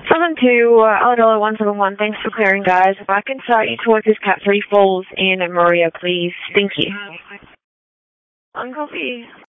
7-2, Armadillo 171, thanks for clearing, guys. If I can start you towards this Cat 3 Falls in Maria, please. Thank you. On copy.